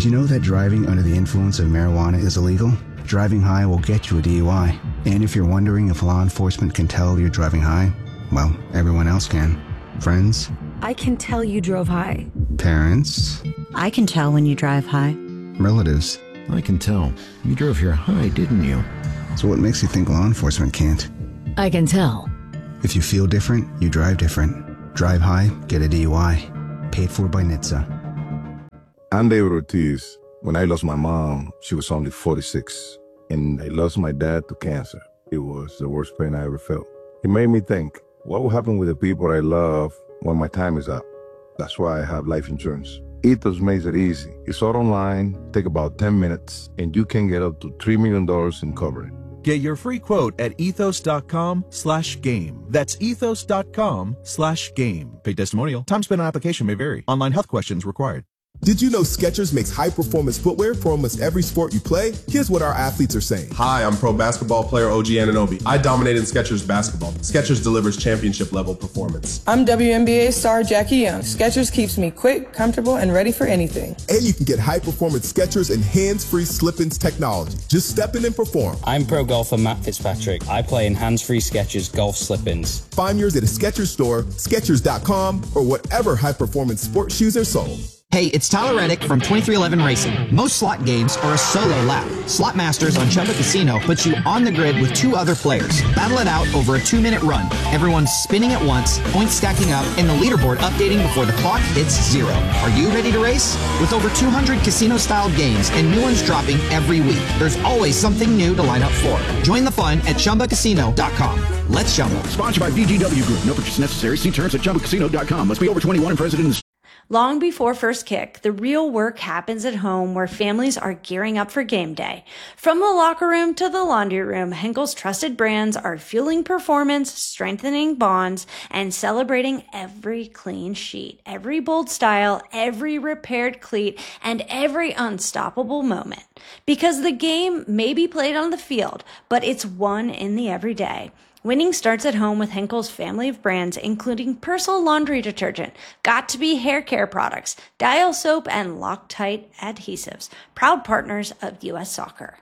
Did you know that driving under the influence of marijuana is illegal? Driving high will get you a DUI. And if you're wondering if law enforcement can tell you're driving high, well, everyone else can. Friends? I can tell you drove high. Parents? I can tell when you drive high. Relatives? I can tell. You drove here high, didn't you? So what makes you think law enforcement can't? I can tell. If you feel different, you drive different. Drive high, get a DUI. Paid for by NHTSA. I'm David Ortiz. When I lost my mom, she was only 46. And I lost my dad to cancer. It was the worst pain I ever felt. It made me think, what will happen with the people I love when my time is up? That's why I have life insurance. Ethos makes it easy. It's all online, take about 10 minutes, and you can get up to $3 million in coverage. Get your free quote at ethos.com/game. That's ethos.com/game. Paid testimonial. Time spent on application may vary. Online health questions required. Did you know Skechers makes high-performance footwear for almost every sport you play? Here's what our athletes are saying. Hi, I'm pro basketball player OG Anunoby. I dominate in Skechers basketball. Skechers delivers championship-level performance. I'm WNBA star Jackie Young. Skechers keeps me quick, comfortable, and ready for anything. And you can get high-performance Skechers and hands-free slip-ins technology. Just step in and perform. I'm pro golfer Matt Fitzpatrick. I play in hands-free Skechers golf slip-ins. Find yours at a Skechers store, Skechers.com, or whatever high-performance sports shoes are sold. Hey, it's Tyler Reddick from 2311 Racing. Most slot games are a solo lap. Slot Masters on Chumba Casino puts you on the grid with 2 other players. Battle it out over a 2-minute run. Everyone's spinning at once, points stacking up, and the leaderboard updating before the clock hits 0. Are you ready to race? With over 200 casino-style games and new ones dropping every week, there's always something new to line up for. Join the fun at ChumbaCasino.com. Let's Chumba. Sponsored by VGW Group. No purchase necessary. See terms at ChumbaCasino.com. Must be over 21 and present in the... Long before first kick, the real work happens at home where families are gearing up for game day. From the locker room to the laundry room, Henkel's trusted brands are fueling performance, strengthening bonds, and celebrating every clean sheet, every bold style, every repaired cleat, and every unstoppable moment. Because the game may be played on the field, but it's won in the everyday. Winning starts at home with Henkel's family of brands, including Persil laundry detergent, Got2b hair care products, Dial soap, and Loctite adhesives, proud partners of U.S. Soccer.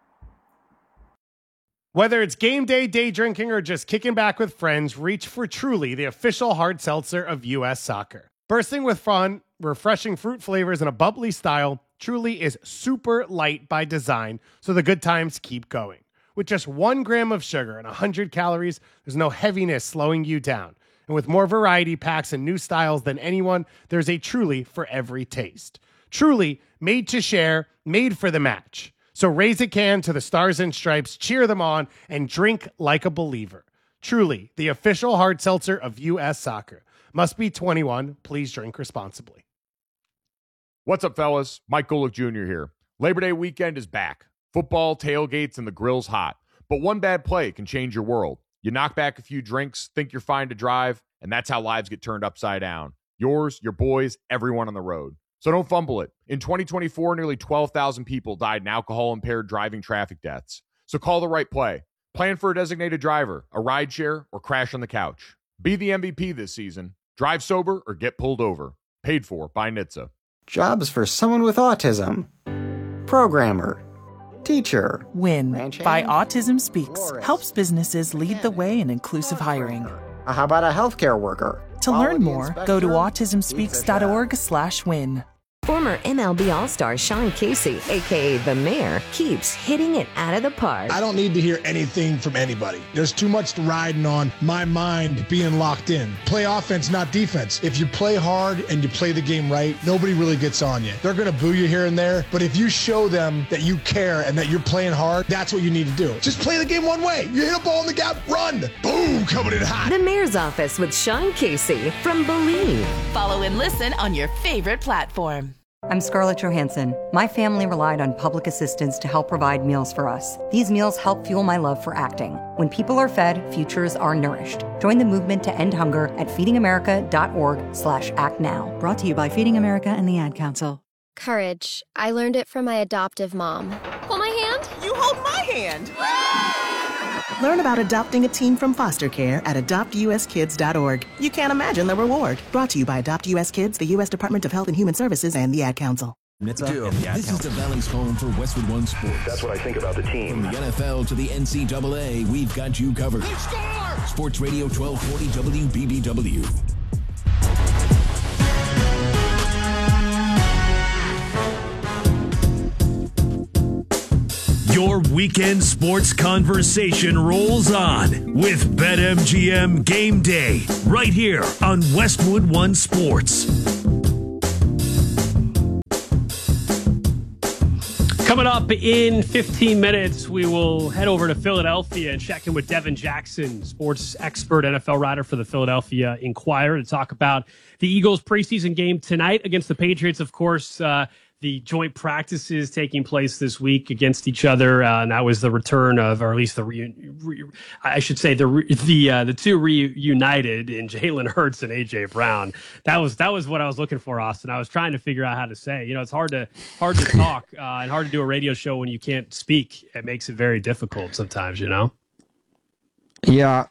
Whether it's game day, day drinking, or just kicking back with friends, reach for Truly, the official hard seltzer of U.S. Soccer. Bursting with fun, refreshing fruit flavors, and a bubbly style, Truly is super light by design, so the good times keep going. With just 1 gram of sugar and 100 calories, there's no heaviness slowing you down. And with more variety packs and new styles than anyone, there's a Truly for every taste. Truly, made to share, made for the match. So raise a can to the Stars and Stripes, cheer them on, and drink like a believer. Truly, the official hard seltzer of U.S. Soccer. Must be 21. Please drink responsibly. What's up, fellas? Mike Golick Jr. here. Labor Day weekend is back. Football, tailgates, and the grill's hot. But one bad play can change your world. You knock back a few drinks, think you're fine to drive, and that's how lives get turned upside down. Yours, your boys, everyone on the road. So don't fumble it. In 2024, nearly 12,000 people died in alcohol-impaired driving traffic deaths. So call the right play. Plan for a designated driver, a rideshare, or crash on the couch. Be the MVP this season. Drive sober or get pulled over. Paid for by NHTSA. Jobs for someone with autism. Programmer. Teacher. WIN by Autism Speaks helps businesses lead the way in inclusive hiring. How about a healthcare worker? To learn more, go to autismspeaks.org/win. Former MLB All-Star Sean Casey, a.k.a. The Mayor, keeps hitting it out of the park. I don't need to hear anything from anybody. There's too much riding on my mind being locked in. Play offense, not defense. If you play hard and you play the game right, nobody really gets on you. They're going to boo you here and there, but if you show them that you care and that you're playing hard, that's what you need to do. Just play the game one way. You hit a ball in the gap, run. Boom, coming in hot. The Mayor's Office with Sean Casey from Believe. Follow and listen on your favorite platform. I'm Scarlett Johansson. My family relied on public assistance to help provide meals for us. These meals help fuel my love for acting. When people are fed, futures are nourished. Join the movement to end hunger at feedingamerica.org/actnow. Brought to you by Feeding America and the Ad Council. Courage. I learned it from my adoptive mom. Hold my hand. You hold my hand. Learn about adopting a teen from foster care at adoptuskids.org. You can't imagine the reward. Brought to you by Adopt U.S. Kids, the U.S. Department of Health and Human Services, and the Ad Council. This is the Valley's home for Westwood One Sports. That's what I think about the team. From the NFL to the NCAA, we've got you covered. Sports Radio 1240 WBBW. Your weekend sports conversation rolls on with BetMGM Game Day right here on Westwood One Sports. Coming up in 15 minutes, we will head over to Philadelphia and check in with Devin Jackson, sports expert, NFL writer for the Philadelphia Inquirer, to talk about the Eagles' preseason game tonight against the Patriots. Of course, the joint practices taking place this week against each other, and that was the return of, or at least the two reunited in Jalen Hurts and AJ Brown. That was what I was looking for, Austin. I was trying to figure out how to say. You know, it's hard to talk and hard to do a radio show when you can't speak. It makes it very difficult sometimes, you know. Yeah.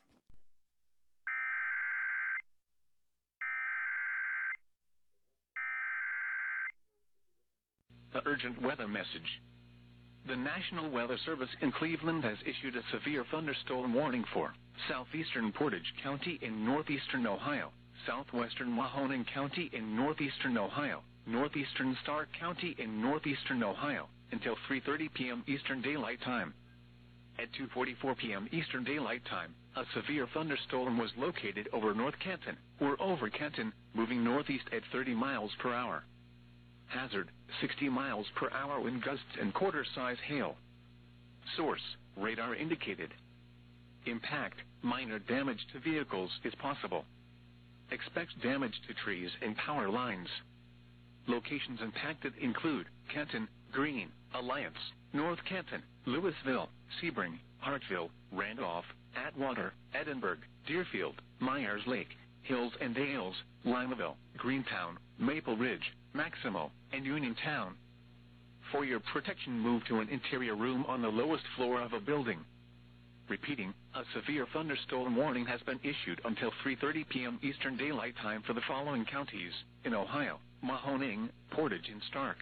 Urgent weather message. The National Weather Service in Cleveland has issued a severe thunderstorm warning for southeastern Portage County in northeastern Ohio, southwestern Mahoning County in northeastern Ohio, northeastern Stark County in northeastern Ohio until 3:30 p.m. Eastern Daylight Time. At 2:44 p.m. Eastern Daylight Time, a severe thunderstorm was located over North Canton or over Canton, moving northeast at 30 miles per hour. Hazard, 60 miles per hour wind gusts and quarter-size hail. Source, radar indicated. Impact, minor damage to vehicles is possible. Expect damage to trees and power lines. Locations impacted include Canton, Greene, Alliance, North Canton, Louisville, Sebring, Hartville, Randolph, Atwater, Edinburgh, Deerfield, Myers Lake, Hills and Dales, Limaville, Greentown, Maple Ridge, Maximo, and Uniontown. For your protection, move to an interior room on the lowest floor of a building. Repeating, a severe thunderstorm warning has been issued until 3:30 p.m. Eastern Daylight Time for the following counties in Ohio: Mahoning, Portage, and Stark.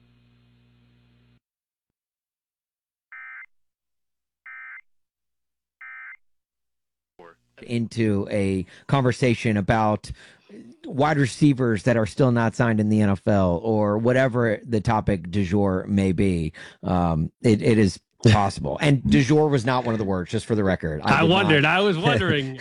Into a conversation about wide receivers that are still not signed in the NFL or whatever the topic du jour may be. It is possible. And du jour was not one of the words, just for the record. I was wondering.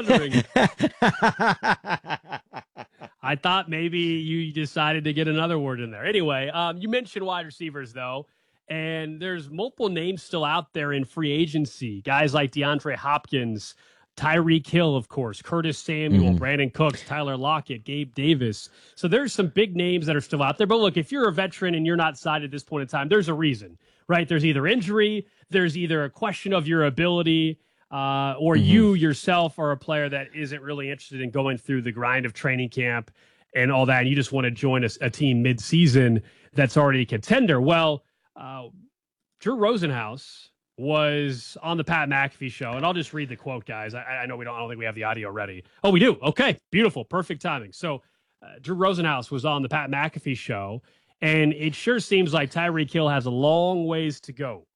I thought maybe you decided to get another word in there. Anyway, you mentioned wide receivers, though, and there's multiple names still out there in free agency. Guys like DeAndre Hopkins, Tyreek Hill, of course, Curtis Samuel, Brandon Cooks, Tyler Lockett, Gabe Davis. So there's some big names that are still out there. But look, if you're a veteran and you're not signed at this point in time, there's a reason, right? There's either injury, there's either a question of your ability, or you yourself are a player that isn't really interested in going through the grind of training camp and all that, and you just want to join a team mid-season that's already a contender. Well, Drew Rosenhaus was on the Pat McAfee show, and I'll just read the quote, guys. I know I don't think we have the audio ready. Oh, we do. Okay, beautiful, perfect timing. So Drew Rosenhaus was on the Pat McAfee show, and it sure seems like Tyreek Hill has a long ways to go.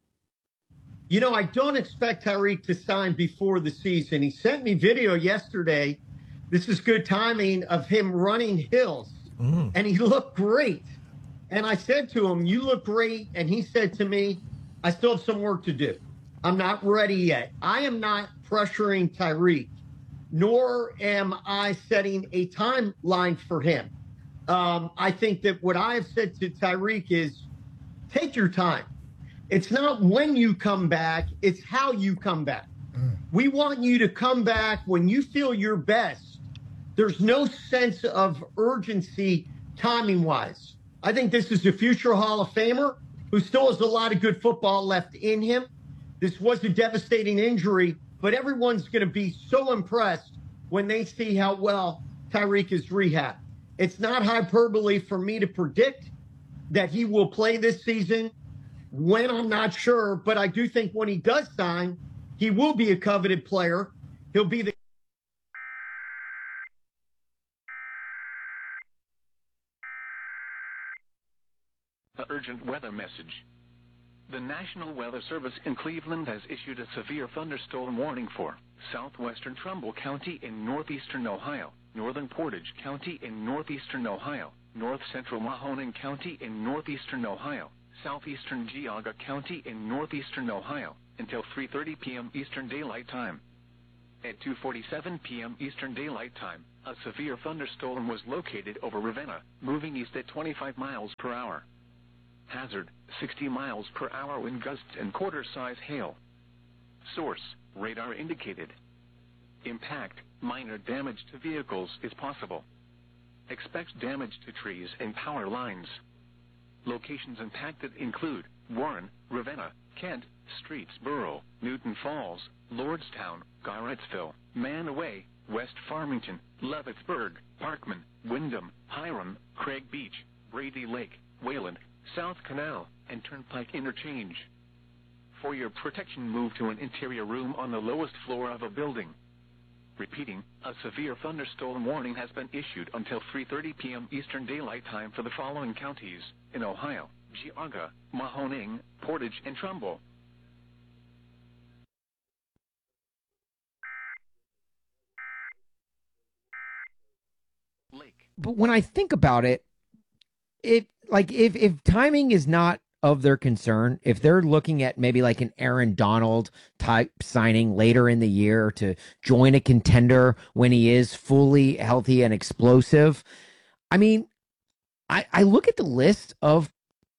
You know, I don't expect Tyreek to sign before the season. He sent me video yesterday. This is good timing of him running hills, and he looked great. And I said to him, "You look great," and he said to me, "I still have some work to do. I'm not ready yet." I am not pressuring Tyreek, nor am I setting a timeline for him. I think that what I have said to Tyreek is take your time. It's not when you come back, it's how you come back. We want you to come back when you feel your best. There's no sense of urgency timing-wise. I think this is a future Hall of Famer who still has a lot of good football left in him. This was a devastating injury, but everyone's going to be so impressed when they see how well Tyreek is rehabbed. It's not hyperbole for me to predict that he will play this season. When, I'm not sure, but I do think when he does sign, he will be a coveted player. He'll be the urgent weather message. The National Weather Service in Cleveland has issued a severe thunderstorm warning for southwestern Trumbull County in northeastern Ohio, northern Portage County in northeastern Ohio, north central Mahoning County in northeastern Ohio, southeastern Geauga County in northeastern Ohio, until 3:30 p.m. Eastern Daylight Time. At 2:47 p.m. Eastern Daylight Time, a severe thunderstorm was located over Ravenna, moving east at 25 miles per hour. Hazard, 60 miles per hour wind gusts and quarter-size hail. Source, radar indicated. Impact, minor damage to vehicles is possible. Expect damage to trees and power lines. Locations impacted include Warren, Ravenna, Kent, Streetsboro, Newton Falls, Lordstown, Garrettsville, Manaway, West Farmington, Leavittsburg, Parkman, Wyndham, Hiram, Craig Beach, Brady Lake, Wayland, South Canal, and Turnpike Interchange. For your protection, move to an interior room on the lowest floor of a building. Repeating, a severe thunderstorm warning has been issued until 3:30 p.m. Eastern Daylight Time for the following counties in Ohio: Geauga, Mahoning, Portage, and Trumbull. But when I think about it, if timing is not of their concern, if they're looking at maybe like an Aaron Donald type signing later in the year to join a contender when he is fully healthy and explosive, I mean, I look at the list of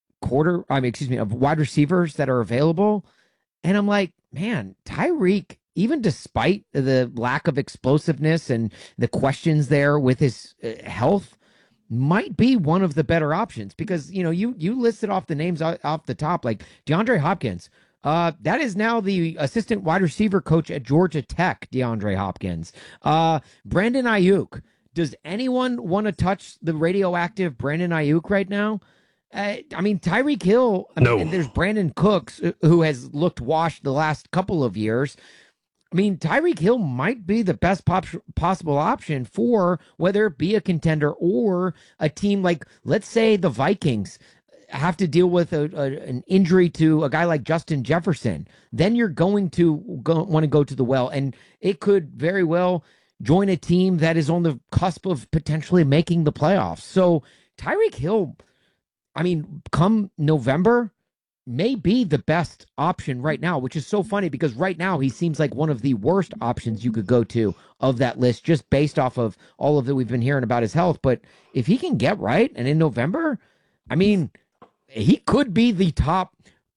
wide receivers that are available, and I'm like, man, Tyreek, even despite the lack of explosiveness and the questions there with his health, might be one of the better options, because, you know, you listed off the names off the top, like DeAndre Hopkins. That is now the assistant wide receiver coach at Georgia Tech, DeAndre Hopkins. Brandon Ayuk. Does anyone want to touch the radioactive Brandon Ayuk right now? I mean, Tyreek Hill. And there's Brandon Cooks, who has looked washed the last couple of years. I mean, Tyreek Hill might be the best possible option for whether it be a contender or a team like, let's say, the Vikings have to deal with an injury to a guy like Justin Jefferson. Then you're going to want to go to the well, and it could very well join a team that is on the cusp of potentially making the playoffs. So Tyreek Hill, I mean, come November, may be the best option right now, which is so funny because right now he seems like one of the worst options you could go to of that list, just based off of all of that we've been hearing about his health. But if he can get right, and in November, I mean, he could be the top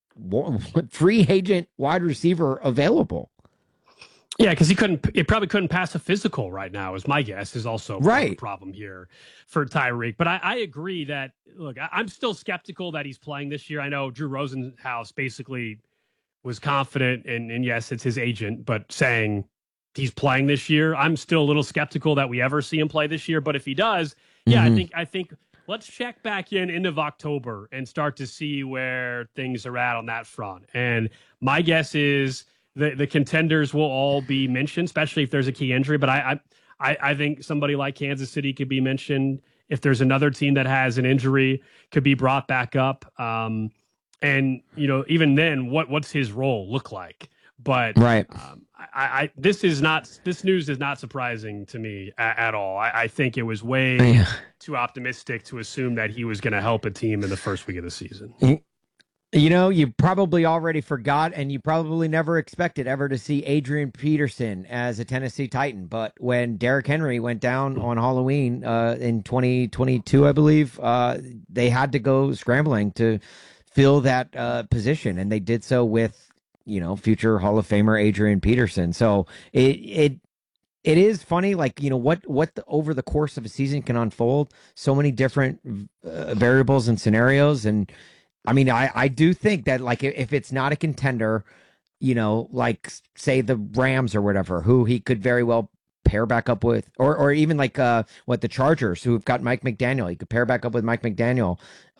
free agent wide receiver available. Yeah, because he probably couldn't pass a physical right now, is my guess, is also a problem here for Tyreek. But I agree that, look, I'm still skeptical that he's playing this year. I know Drew Rosenhaus basically was confident, and yes, it's his agent, but saying he's playing this year. I'm still a little skeptical that we ever see him play this year. But if he does, yeah, I think let's check back in end of October and start to see where things are at on that front. And my guess is the contenders will all be mentioned, especially if there's a key injury. But I think somebody like Kansas City could be mentioned. If there's another team that has an injury, could be brought back up. And, you know, even then, what's his role look like? But this news is not surprising to me at all. I think it was way too optimistic to assume that he was going to help a team in the first week of the season. You know, you probably already forgot, and you probably never expected ever to see Adrian Peterson as a Tennessee Titan. But when Derrick Henry went down on Halloween in 2022, I believe, they had to go scrambling to fill that position, and they did so with, you know, future Hall of Famer Adrian Peterson. So it is funny, like, you know, what over the course of a season can unfold. So many different variables and scenarios, and I mean, I do think that, like, if it's not a contender, you know, like, say the Rams or whatever, who he could very well pair back up with, or even like the Chargers, who've got Mike McDaniel. He could pair back up with Mike McDaniel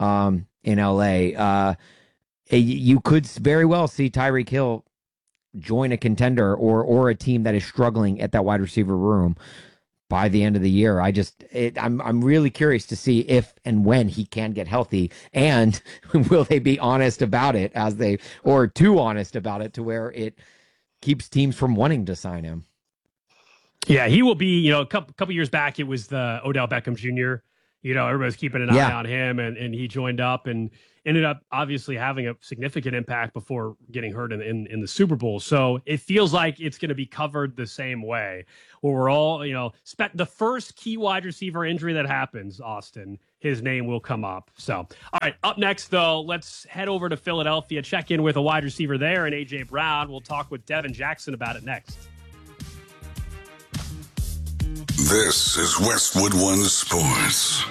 in LA. You could very well see Tyreek Hill join a contender or a team that is struggling at that wide receiver room. by the end of the year. I'm really curious to see if and when he can get healthy, and will they be honest about it or too honest about it to where it keeps teams from wanting to sign him. Yeah, he will be, a couple years back, it was the Odell Beckham Jr. Everybody was keeping an eye on him, and he joined up and ended up obviously having a significant impact before getting hurt in the Super Bowl. So it feels like it's going to be covered the same way, where we're all, the first key wide receiver injury that happens, Austin, his name will come up. So, all right, up next, though, let's head over to Philadelphia, check in with a wide receiver there and A.J. Brown. We'll talk with Devin Jackson about it next. This is Westwood One Sports.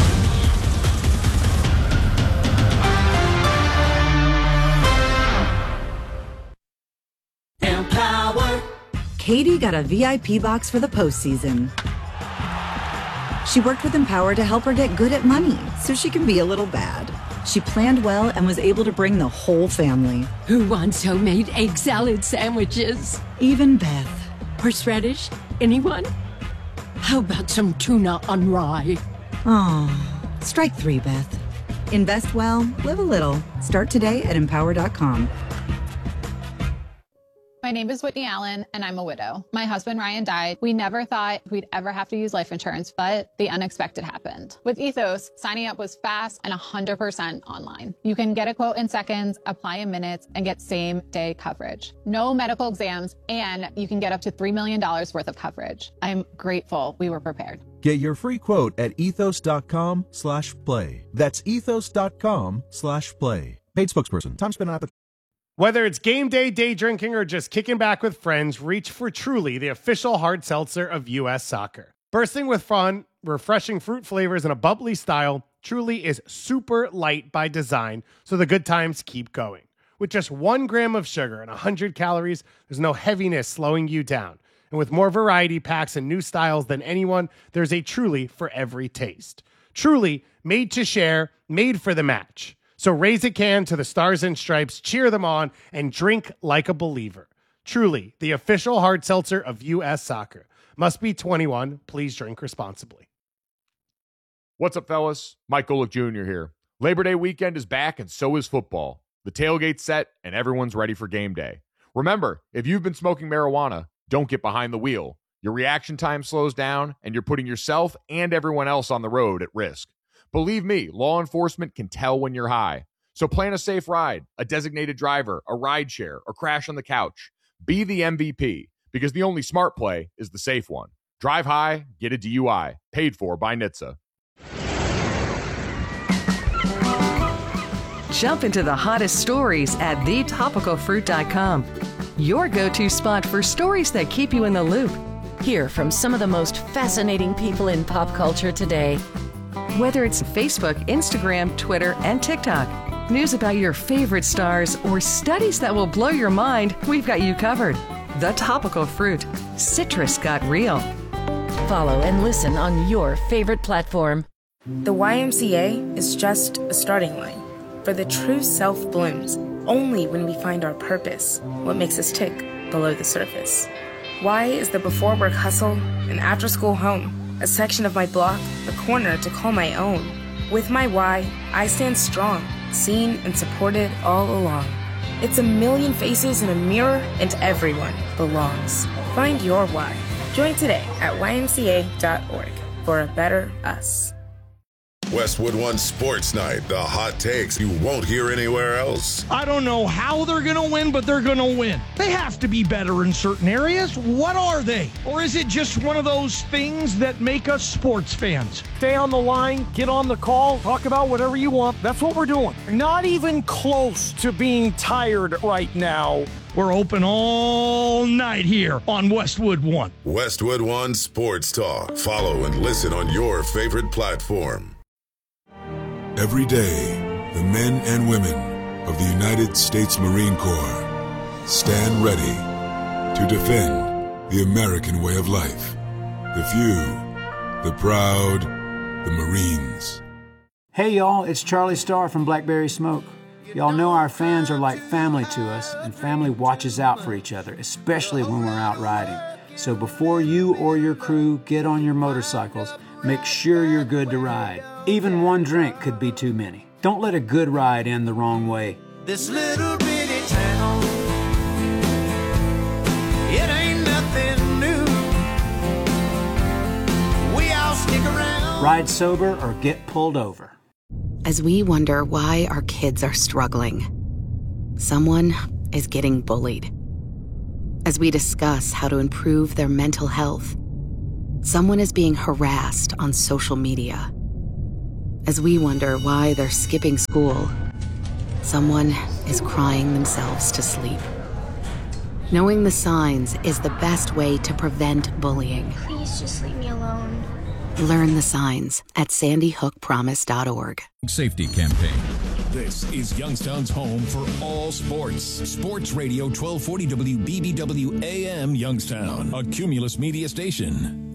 Empower. Katie got a VIP box for the postseason. She worked with Empower to help her get good at money so she can be a little bad. She planned well and was able to bring the whole family. Who wants homemade egg salad sandwiches? Even Beth. Horseradish? Anyone? How about some tuna on rye? Oh, strike 3, Beth. Invest well, live a little. Start today at empower.com. My name is Whitney Allen, and I'm a widow. My husband, Ryan, died. We never thought we'd ever have to use life insurance, but the unexpected happened. With Ethos, signing up was fast and 100% online. You can get a quote in seconds, apply in minutes, and get same-day coverage. No medical exams, and you can get up to $3 million worth of coverage. I'm grateful we were prepared. Get your free quote at ethos.com/play. That's ethos.com/play. Paid spokesperson. Time spent on application. Whether it's game day, day drinking, or just kicking back with friends, reach for Truly, the official hard seltzer of U.S. Soccer. Bursting with fun, refreshing fruit flavors, and a bubbly style, Truly is super light by design, so the good times keep going. With just 1 gram of sugar and 100 calories, there's no heaviness slowing you down. And with more variety packs and new styles than anyone, there's a Truly for every taste. Truly, made to share, made for the match. So raise a can to the Stars and Stripes, cheer them on, and drink like a believer. Truly, the official hard seltzer of U.S. Soccer. Must be 21. Please drink responsibly. What's up, fellas? Mike Golick Jr. here. Labor Day weekend is back, and so is football. The tailgate's set, and everyone's ready for game day. Remember, if you've been smoking marijuana, don't get behind the wheel. Your reaction time slows down, and you're putting yourself and everyone else on the road at risk. Believe me, law enforcement can tell when you're high. So plan a safe ride, a designated driver, a ride share, or crash on the couch. Be the MVP, because the only smart play is the safe one. Drive high, get a DUI. Paid for by NHTSA. Jump into the hottest stories at thetopicalfruit.com. Your go-to spot for stories that keep you in the loop. Hear from some of the most fascinating people in pop culture today. Whether it's Facebook, Instagram, Twitter, and TikTok, news about your favorite stars, or studies that will blow your mind, we've got you covered. The Topical Fruit. Citrus got real. Follow and listen on your favorite platform. The YMCA is just a starting line. For the true self blooms only when we find our purpose, what makes us tick below the surface. Y is the before work hustle, an after school home, a section of my block, a corner to call my own. With my Y, I stand strong, seen and supported all along. It's a million faces in a mirror, and everyone belongs. Find your Y. Join today at ymca.org for a better us. Westwood One Sports Night, the hot takes you won't hear anywhere else. I don't know how they're going to win, but they're going to win. They have to be better in certain areas. What are they? Or is it just one of those things that make us sports fans? Stay on the line, get on the call, talk about whatever you want. That's what we're doing. Not even close to being tired right now. We're open all night here on Westwood One. Westwood One Sports Talk. Follow and listen on your favorite platform. Every day, the men and women of the United States Marine Corps stand ready to defend the American way of life. The few, the proud, the Marines. Hey y'all, it's Charlie Starr from Blackberry Smoke. Y'all know our fans are like family to us, and family watches out for each other, especially when we're out riding. So before you or your crew get on your motorcycles, make sure you're good to ride. Even one drink could be too many. Don't let a good ride end the wrong way. This little bitty town, it ain't nothing new. We all stick around. Ride sober or get pulled over. As we wonder why our kids are struggling, someone is getting bullied. As we discuss how to improve their mental health, someone is being harassed on social media. As we wonder why they're skipping school, someone is crying themselves to sleep. Knowing the signs is the best way to prevent bullying. Please just leave me alone. Learn the signs at sandyhookpromise.org. Safety campaign. This is Youngstown's home for all sports. Sports Radio 1240 WBBW AM Youngstown, a Cumulus media station.